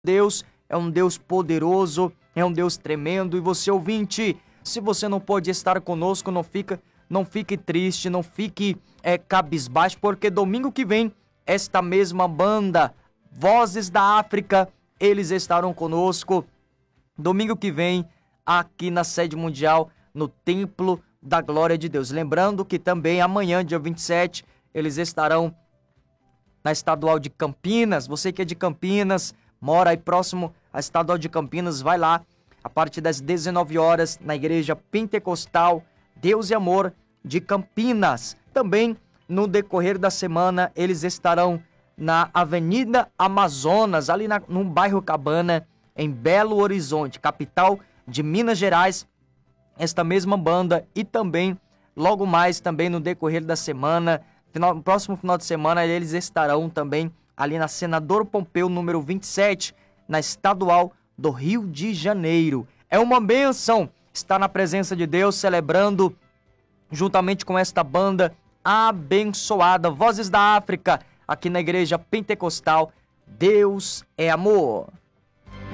Deus é um Deus poderoso, é um Deus tremendo. E você, ouvinte, se você não pode estar conosco, não fique triste, não fique cabisbaixo, porque domingo que vem, esta mesma banda, Vozes da África, eles estarão conosco. Domingo que vem, aqui na sede mundial, no Templo da Glória de Deus. Lembrando que também amanhã, dia 27, eles estarão na Estadual de Campinas. Você que é de Campinas, mora aí próximo à Estadual de Campinas, vai lá a partir das 19 horas na Igreja Pentecostal Deus e Amor de Campinas. Também no decorrer da semana eles estarão na Avenida Amazonas, ali no bairro Cabana, em Belo Horizonte, capital de Minas Gerais, esta mesma banda. E também, logo mais, também no decorrer da semana, próximo final de semana, eles estarão também ali na Senador Pompeu, número 27, na Estadual do Rio de Janeiro. É uma bênção estar na presença de Deus, celebrando juntamente com esta banda abençoada, Vozes da África, aqui na Igreja Pentecostal Deus é Amor.